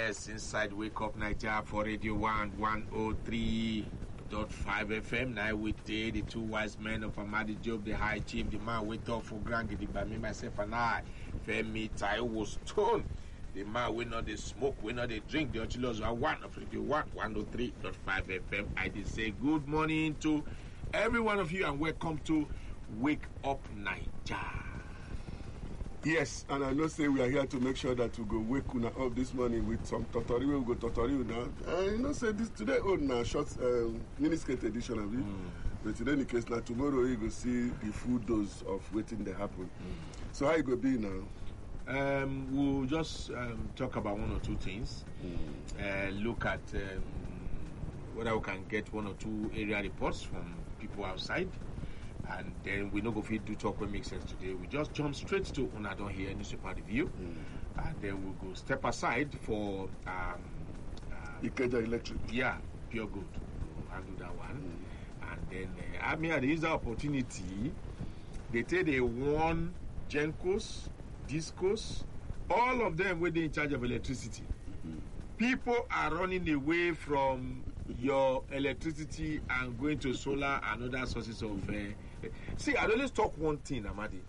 Yes, inside Wake Up Nigeria for Radio 103.5 FM. Now with the two wise men of Amadi Job, the High Chief, the man wait up for granted by me, myself, and I. Femi Taiwo Stone, the man we not they smoke, we not they drink. The Ochilos are one of Radio 103.5 FM. I did say good morning to every one of you and welcome to Wake Up Nigeria. Yes, and I know say we are here to make sure that we go wake una up this morning with some tutorial. We go tutorial now. And you know say this today on now short miniskirt edition of it. But in any case now tomorrow you go see the full dose of waiting that happen. So how you go be now? We'll just talk about one or two things. Look at whether we can get one or two area reports from people outside. And then we no go fit do talk what makes sense today. We just jump straight to Una Don't Hear newspaper review. And then we'll go step aside for Ikeja Electric. Yeah, Pure Gold. We'll handle that one. And then I mean I use the opportunity. They say they won Gencos, Discos, all of them were in charge of electricity. People are running away from your electricity and going to solar and other sources of see, I always talk one thing, Amadi.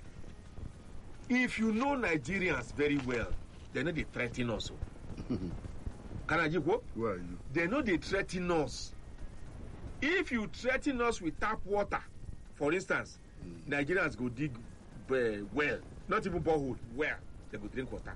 If you know Nigerians very well, they know they threaten us. Can I give what? Where are you? They know they threaten us. If you threaten us with tap water, for instance, Nigerians go dig well, not even borehole, well, they go drink water.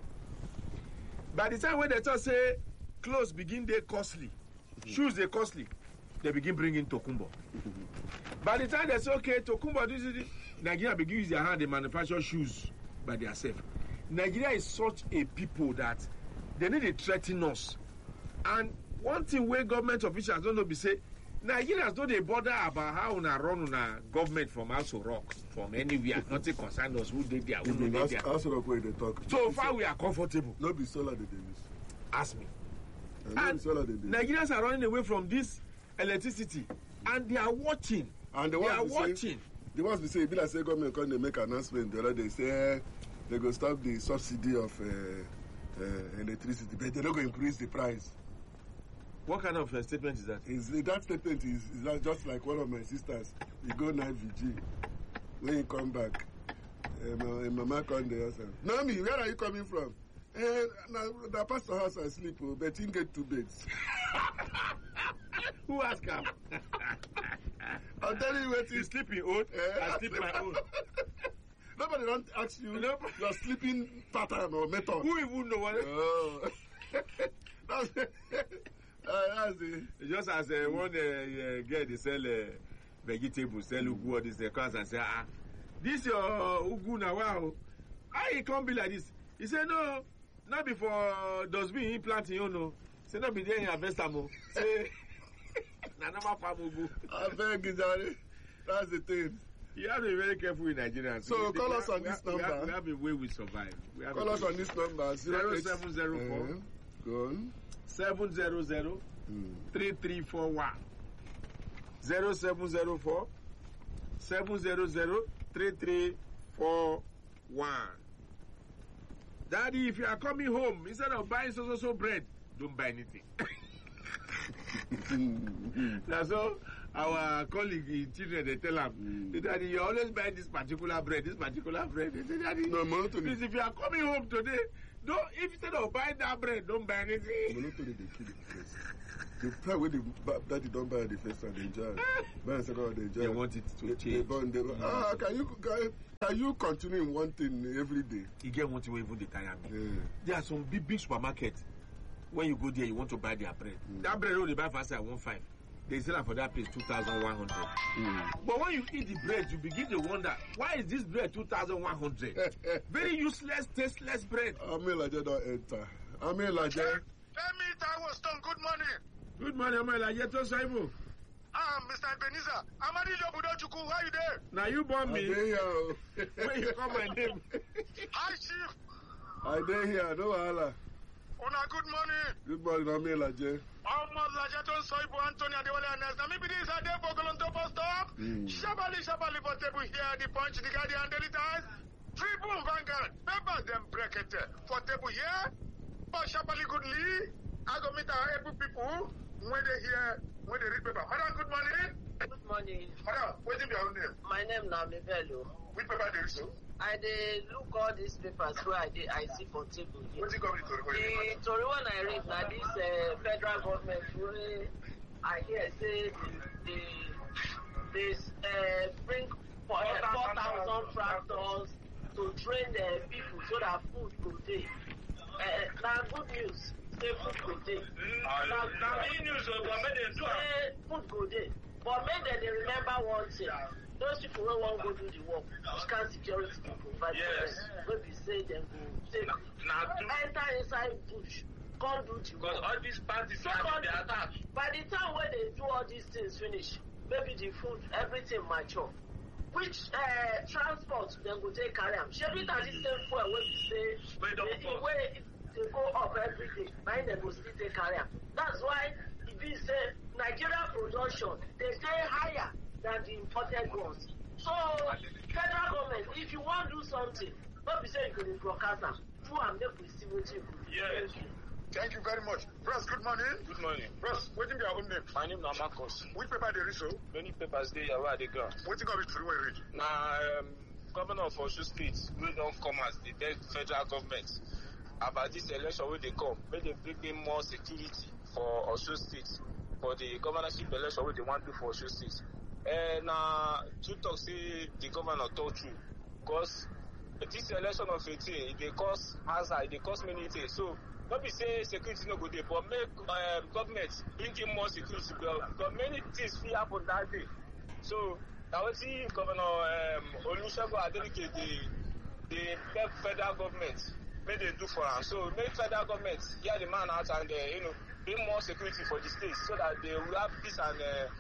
By the time when they just say clothes begin they costly, shoes they costly, they begin bringing Tokumbo. By the time they say, okay, Tokumbo, this is it, Nigeria begin use their hand, they manufacture shoes by themselves. Nigeria is such a people that they need to threaten us. And one thing where government officials don't know be say, Nigerians don't they bother about how we run on government from House of Rock, from anywhere, nothing concern us, who did there, who did there. House of Rock where they talk. So far we are comfortable. No be solar they use. Ask me. And Nigerians are running away from this electricity, and they are watching. And they are watching. The ones we say, say government come they make announcement the other day say they go stop the subsidy of electricity, but they're not going to increase the price. What kind of statement is that? That statement is just like one of my sisters. You go night vigil. When you come back, mama come there. Naomi, where are you coming from? The pastor house I sleep, but he get 2 beds. Who asked him? I'll tell you what he's sleeping old. I sleep my own. Nobody don't ask you your sleeping pattern or method. Who even know what? Oh. That's it. Just as one girl they sell vegetables, sell ugu or this cars and say, this your ugu now, wow. How it can't be like this? He said, no, not before dustbin implanting, you know. Say, not be there in harvest ammo. Say, Nanama farm ugu. I beg you, Johnny. That's the thing. You have to be very careful in Nigerians. So call us on this number. We have a way we survive. Call us on this number 0704 go on. 700 3341 0704 700 3341. Daddy, if you are coming home, instead of buying so bread, don't buy anything. That's all our colleague in children, they tell him, Daddy, you always buy this particular bread. They say, Daddy, no, please, if you are coming home today, don't, if instead of buying that bread, don't buy anything. Monotony, they kill it first. The time when Daddy don't buy the first and they enjoy. Buy the second and they enjoy. They want it to change. Can you continue in one thing every day? You get one thing even they tire me. There are some big supermarkets. When you go there, you want to buy their bread. That bread only buy faster at 1.5. They sell it for that place 2,100. But when you eat the bread, you begin to wonder, why is this bread 2,100? Very useless, tasteless bread. Amelaje don't enter. Amelaje. Femi Taiwo Stone, good morning. Good morning, Amelaje to Saibo. Mr. Ebenezer. Amadi Jobudochuku, how you there? Now you born me. I dey here. When you call my name. Hi, Chief. I dey here, no wahala. Una, good morning. Good morning, Amelaje. Amelaje to Soibo Anthony Adewale Ernest. Now maybe this is a day for Golonto bus stop. Shabali for table here, the Punch, the Guardian, Daily Times. Tribune Vanguard. Members them break it for table here. But Shabali Goodly. I go meet our able people when they hear, when they read paper. Madam, good morning. Good morning. Madam, what is your name? My name na Mebelo. Which paper do you show? I dey look all these papers where I see for table here. What you come to The story one I read na this federal government wey I hear say they bring 4,000 tractors to train people so that food go dey. Na good news. Say food go dey. Na big news o, but make dem do am. Say food go dey, but make dem dey remember one thing. Those people wey wan go do the work, which kind security dey provide for them? Wey be say dem go take enter inside bush, come do the work. Because all these parties are dey attack. By the time wey they do all these things finish, maybe the food, everything mature. Which transport dem go take carry am? Shebi na the same fuel wey be say wey dey go up every day, na dem go still take carry am. That's why e be say Nigeria production dey stay higher than the imported ones. So federal government, if you wan do something, no be say you go dey broadcast am, do am make we see wetin you go do. Yes. Thank you very much. Bros, good morning. Good morning. Bros, wetin be your own name? My name na Marcus. Which paper dey read so? Many papers dey here wey I dey ground. Wetin come be true wey you read? Na governor of Osun State wey don come as the beg federal government about this election wey dey come, make dem bring in more security for Osun State for the governorship election wey dey wan do for Osun State. Na true talk say the governor talk true, because this election of 18 e dey cause hazard, e dey cause many things. So no be say security no go dey, but make government bring in more security, because many things fit happen that day. So na wetin Governor Olusegun Adeleke dey beg federal government make dem do for am. So make federal government hear the man out and bring more security for the state so that they will have peace and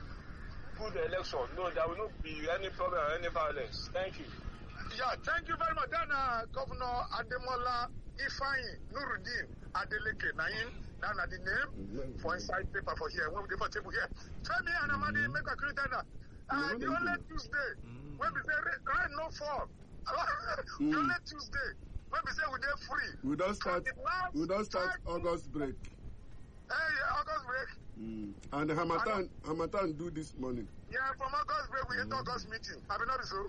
good election. No, there will not be any problem or any violence. Thank you. Yeah, thank you very much. Then Governor Ademola Ifeanyi Nuruddin Adeleke, na the name for inside paper for here. When we dey for table here. Femi and Amadi make a create that. The only Tuesday when we say rain no fall. The only Tuesday when we say we dey free. We don't start August break. Hey, August break. And the Hamatan do this morning. Yeah, from August break we enter August meeting. I be not so.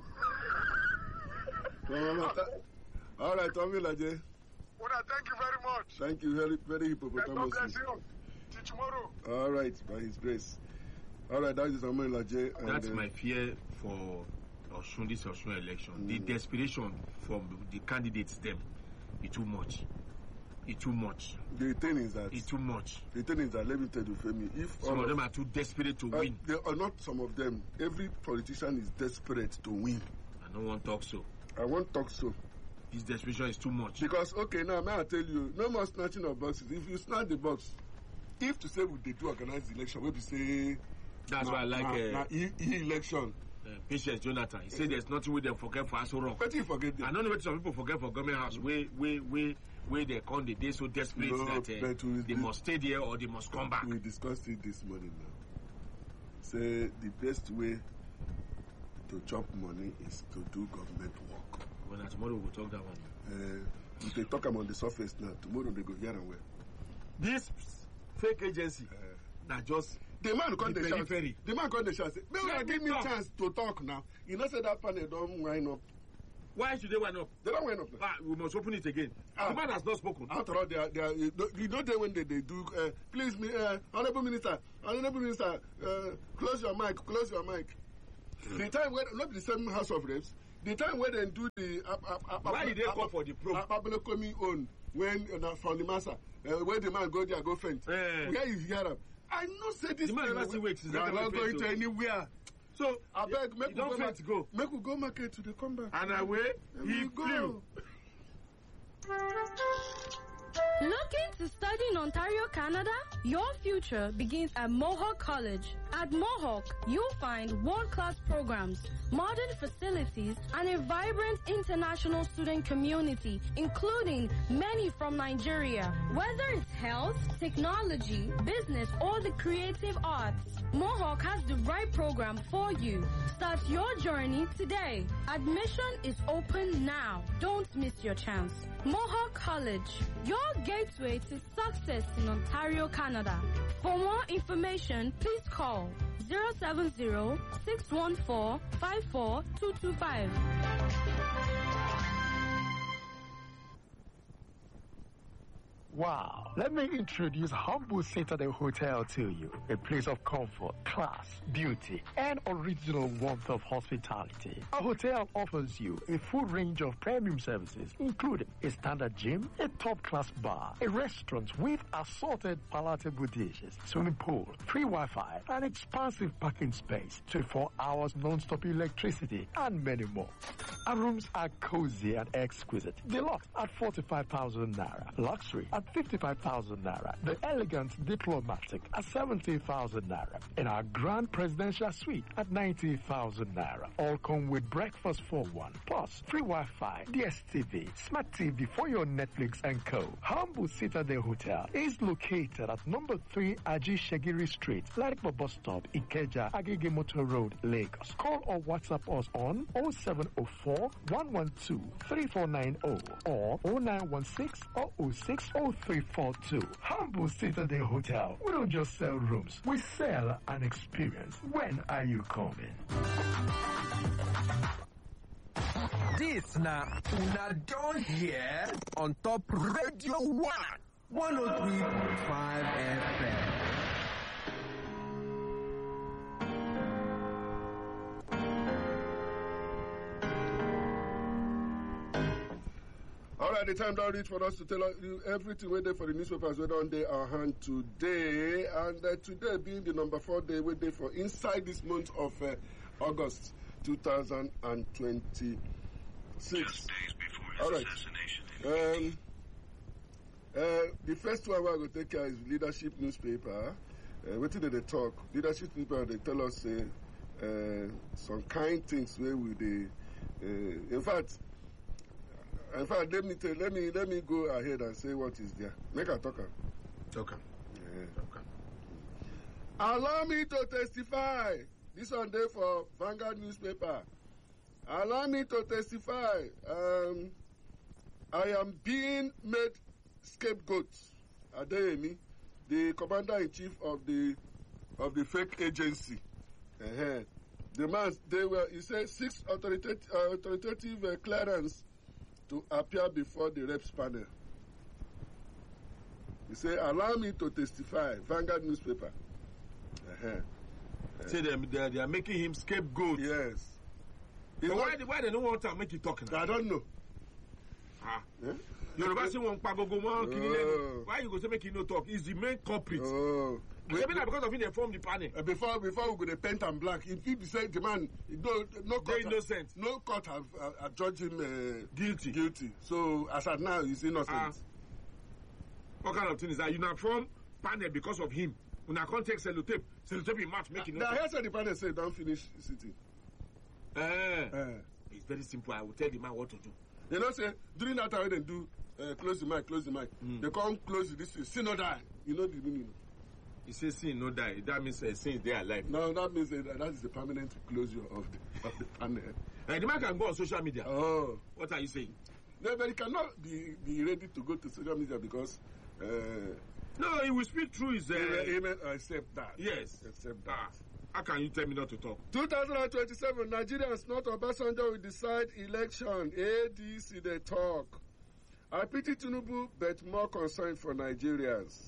All right, Tommy Laje. Una, thank you very much. Thank you, very, very hippopotamously. God bless you. Till tomorrow. All right, by His grace. All right, that is Tommy Laje. That's my fear for this Osun election. The desperation from the candidates, them, it's too much. It's too much. The thing is that it's too much. The thing is that, let me tell you, Femi, if some of them are too desperate to win. They are not some of them. Every politician is desperate to win. I don't want to talk so. I won't talk so. This desperation is too much. Because, okay, now, may I tell you, no more snatching of boxes. If you snatch the box, if to say they do organize the election, what we say... That's why I like... election. Patience Jonathan. He said there's nothing with them forget for Aso Rock. What do you forget them? I don't know what some people forget for government house. Where they come, they so desperate that they must stay there or they must come back. We discussed it this morning now. Say the best way to chop money is to do government work. Well, now tomorrow we'll talk that one. If they talk them on the surface now, tomorrow they go here and where. This fake agency that just the man come the shout. The man come the shout. Say, give me chance to talk now. You know, say that panel don't wind up. Why should they wind up? They don't wind up. We must open it again. The man has not spoken. After all, you know when they do. Please, honorable minister, close your mic. The time when not the same House of Reps. The time when they do the why did they call for the probe? Coming on when from the massa where the man go there go faint. Where you hear him? I know say this. The man never see wakes. They are not going to anywhere. So I beg, make we go market to the comeback. And away he flew. Looking to study in Ontario, Canada? Your future begins at Mohawk College. At Mohawk, you'll find world-class programs, modern facilities, and a vibrant international student community, including many from Nigeria. Whether it's health, technology, business, or the creative arts, Mohawk has the right program for you. Start your journey today. Admission is open now. Don't miss your chance. Mohawk College, your gateway to success in Ontario, Canada. For more information, please call 070-614-54225. Wow. Let me introduce Humble Citadel Hotel to you. A place of comfort, class, beauty, and original warmth of hospitality. Our hotel offers you a full range of premium services, including a standard gym, a top-class bar, a restaurant with assorted palatable dishes, swimming pool, free Wi-Fi, an expansive parking space, 24 hours non-stop electricity, and many more. Our rooms are cozy and exquisite. Deluxe at 45,000 naira. Luxury at 55,000 naira. The elegant diplomatic at 70,000 naira. And our grand presidential suite at 90,000 naira. All come with breakfast for one. Plus, free Wi-Fi, DSTV, Smart TV for your Netflix and co. Humble Citadel Hotel is located at number 3 Aji Shagiri Street, Laripo Bus Stop, Ikeja, Agege Motor Road, Lagos. Call or WhatsApp us on 0704 112 3490 or 0916 006 0342. Humble Citadel Hotel. We don't just sell rooms, we sell an experience. When are you coming? This now, una don't hear on top Radio 103.5 FM. All right, the time down reach for us to tell you everything we're there for the newspapers we're on day our hand today. And today being the number 4 day we're there for inside this month of August 2026. Just days before his assassination. The first one we're going to take care is Leadership newspaper. What did they talk? Leadership newspaper, they tell us some kind things where we they. In fact, let me go ahead and say what is there. Make a talker. Okay. Okay. Allow me to testify. This one day for Vanguard newspaper. Allow me to testify. I am being made scapegoat. Adeyemi, the commander-in-chief of the fake agency. The man, he said 6 authoritative clearance to appear before the reps panel. He said, allow me to testify. Vanguard newspaper. Say they are making him scapegoat. Yes. So why they don't want to make you talk now? I don't know. Why you go to make him no talk? He's the main culprit. Maybe not because of him they form the panel. Before we go to paint and black, if he say the man no court innocent. No court have judged him guilty. So as at now he's innocent. What kind of thing is that? You not form panel because of him. When I can't take sellotape in match making. Now here's what the panel say. Don't finish sitting. It's very simple. I will tell the man what to do. You know, say during that time they do close the mic. They come close this thing. Sin or die. You know the meaning. He says sin no die. That means sin is there alive. No, that means that is the permanent closure of the panel. The man can go on social media. Oh. What are you saying? No, but he cannot be ready to go to social media because no, he will speak through his amen. Accept that. Yes. Accept that. How can you tell me not to talk? 2027, Nigerians, not Obasanjo, will decide election. ADC, they talk. I pity Tinubu, but more concerned for Nigerians.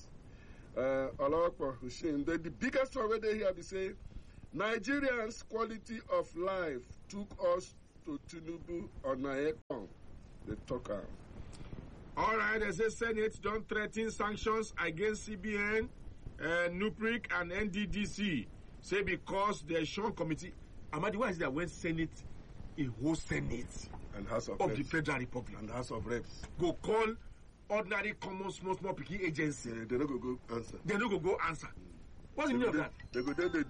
The biggest one where they hear me say, Nigerians' quality of life took us to Tinubu on Naekon. They talk. All right, they say Senate don't threaten sanctions against CBN, NUPRIC, and NDDC. Say because the Sean Committee, Amadi, why is that when Senate, a whole Senate and House of the Federal Republic and House of Reps go call ordinary common small picking agency? They don't go answer. They don't go answer. What's the meaning of that? They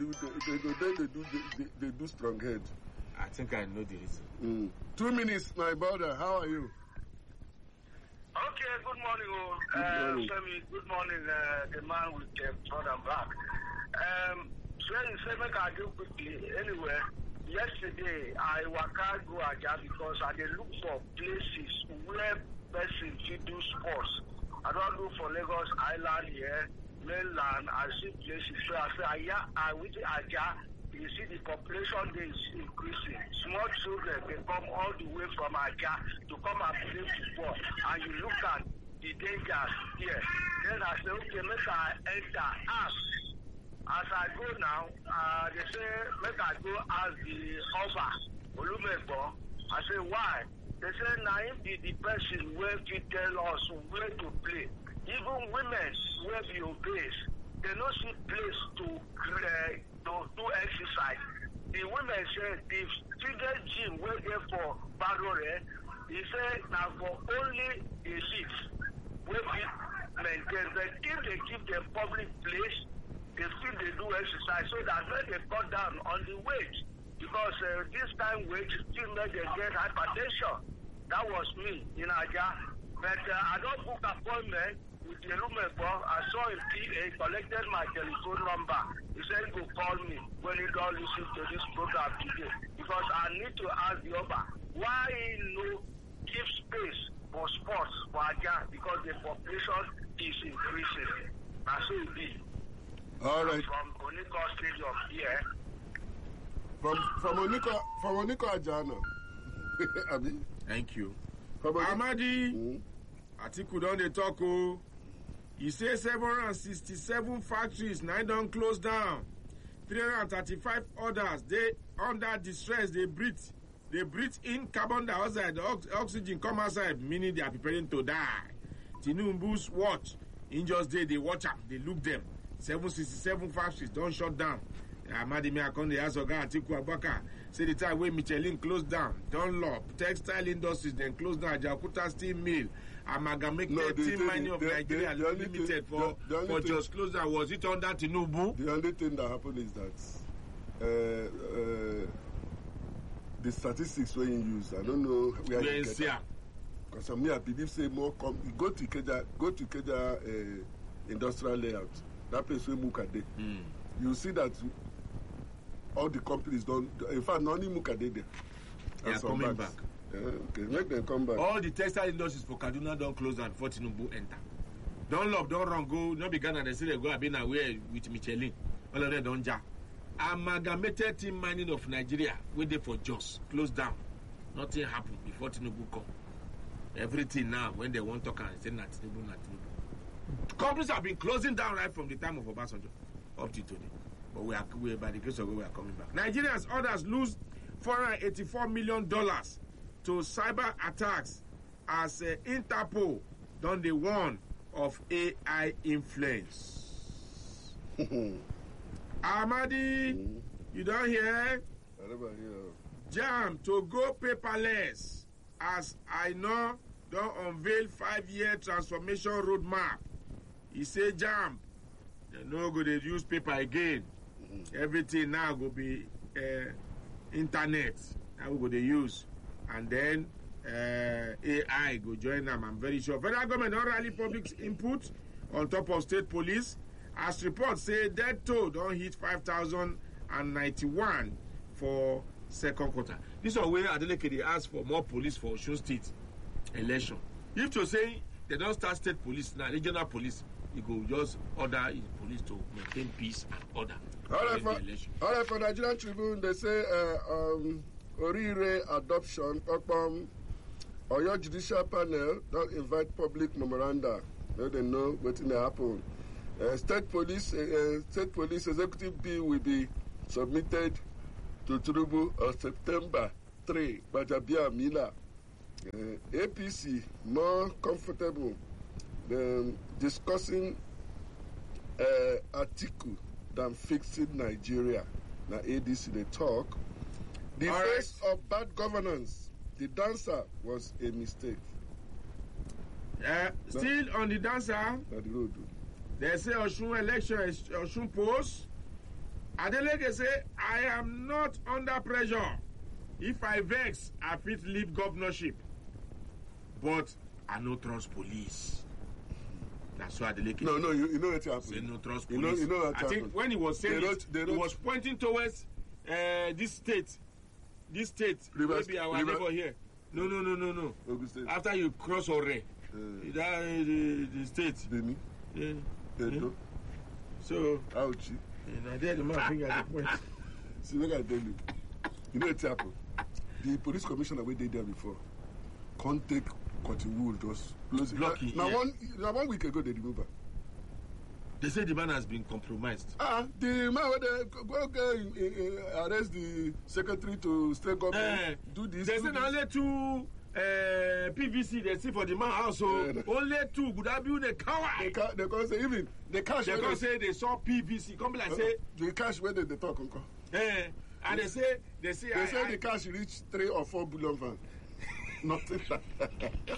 do strong head. I think I know the reason. 2 minutes, my brother. How are you? Okay, good morning. Femi, good morning, the man with the front and back. So you say make I do quickly. Anyway, yesterday I waka go Aja because I dey look for places where person to do sports. I don't look for Lagos Island here, mainland. I see places where I say, with Aja, you see the population is increasing. Small children, they come all the way from Aja to come and play football. And you look at the dangers here. Then I say, okay, make I enter, ask. As I go now, they say, make I go ask the Oba, Olumegbo. I say, why? They say, now if the person will tell us where to play. Even women will be obeyed. They don't see place to do exercise. The women say the children gym will there for Barore. He said now for only elite will be maintained. But if they give them public place, they still they do exercise so that when they cut down on the wage, because this time wage still made them get hypertension. That was me in Aja. But I don't book appointment with the Lumegbo. I saw him PA, collected my telephone number. He said he will call me when he don't listen to this program today. Because I need to ask the Oba why he no give space for sports for Aja, because the population is increasing. That's so it be. All right. From Oniko Stadium here. From Oniko Ajana. Abi? Thank you. From Amadi, Atiku don dey talk o. He say 767 factories now don close down. 335 others dey under distress. They breathe in carbon dioxide. The oxygen come outside, meaning they are preparing to die. Tinubu's watch. In just day they watch am, they look them. 767 factories don't shut down. Amadi Meakonde Asoga Atiku Abubakar say the time when Michelin closed down, Dunlop, textile industries then closed down, Jakarta Steel Mill, Amalgamated Team Mining of Nigeria Limited for just closed down. Was it under Tinubu? The only thing that happened is that the statistics when you use, I don't know where you get that. Because I believe say more go to Ikeja industrial layout. That place where Mukade. You see that all the companies don't. In fact, not only Mukade there. They are coming back. Okay, make them come back. All the textile industries for Kaduna don't close down before Tinubu enter. Dunlop don't run go. No be Ghana. They say they go have been away with Michelin. All of them don't ja. Amalgamated Team Mining of Nigeria waiting for Jos closed down. Nothing happened before Tinubu come. Everything now when they want to talk and say not Tinubu. Companies have been closing down right from the time of Obasanjo up to today. But we are by the grace of God, we are coming back. Nigerians others lose $484 million to cyber attacks as Interpol done the warn of AI influence. Amadi, you don't hear? I never hear. Jam to go paperless as I know don't unveil 5-year transformation roadmap. He say Jam, they no go dey use paper again. Everything now go be internet. Now we go dey use, and then AI go join them. I'm very sure. Federal government don rally public input on top of state police. As reports say, death toll don hit 5,091 for second quarter. This one where Adeleke dey ask for more police for Osun State election. If to say they don't start state police now, regional police, you go just order the police to maintain peace and order. All right, for Nigerian Tribune, they say Orire adoption, Oyo Judicial Panel don't invite public memoranda. They know what will happen. State Police Executive Bill will be submitted to Tinubu on September 3. Bajabia Mila. APC more comfortable than discussing Atiku than fixing Nigeria. Now ADC they talk. The face of bad governance. The dancer was a mistake. Still on the dancer. They say Osun election is Osun post. Adeleke say, I am not under pressure. If I vex, I fit leave governorship. But I no trust police. That's why Adeleke No, you know what happened. Say no trust police. You know what I think when he was saying he was pointing towards this state. This state, maybe our neighbor here. No. Ogun State. After you cross Ore, the state. Benin. Yeah. Edo. So, Auchi. I did the man finger at the point. See, look at them. You know what's happened? The police commissioner we did there before can't take cotton wool, just close it. Blocking, Now, yeah. 1 week ago, they removed her. They say the man has been compromised. The man where they go arrest the secretary to state government, do this. They say only 2 PVC they see for the man house. So only 2 would have been a coward. They can't say even the cash. They can't say they saw PVC. Come like say the cash where they talk, uncle. and they say the cash reach 3 or 4 billion van. Nothing like that.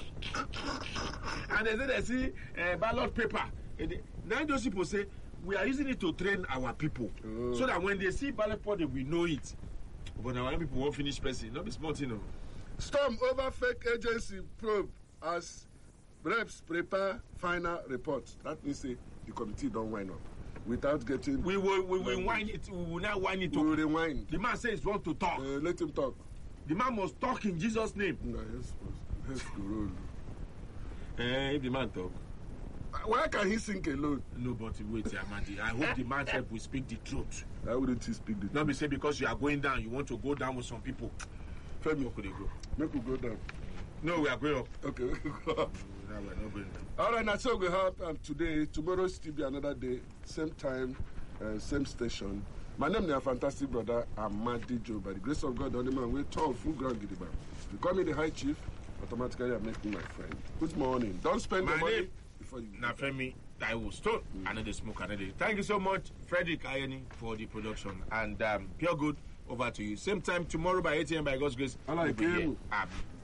And they see ballot paper. Now those people say we are using it to train our people, so that when they see ballot paper, we know it. But our people won't finish pressing. Not be smart, you know. Storm over fake agency probe as reps prepare final report. That means the committee don't wind up without getting. We will wind it. We will not wind it up. We will rewind. The man says he wants to talk. Let him talk. The man must talk in Jesus' name. No, let's go roll. If the man talk. Why can he sink alone? No, but wait, Amadi. I hope the man will speak the truth. Why wouldn't he speak the truth? Not be say because you are going down, you want to go down with some people. Femi, Where could they go? make we go down. No, we are going up. Okay, we go up. No, we are not going down. All right, that's all we have today. Tomorrow still be another day, same time, same station. My name is fantastic brother Amadi Joe. By the grace of God, the only man will turn full ground gidigba. You call me the high chief, automatically I'm making my friend. Good morning. Don't spend My the money name before you. Na Femi Taiwo Stone. Another smoke, another. Thank you so much, Frederick Ayeni, for the production. And Pure Good, over to you. Same time tomorrow by 8 a.m. by God's grace. I like We'll be you. here.